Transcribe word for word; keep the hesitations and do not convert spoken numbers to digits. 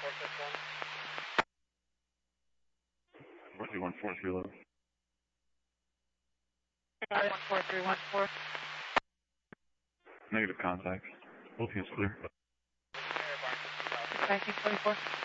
four three one four three eleven. one four three one four. Negative contact. Both hands clear. nineteen twenty-four.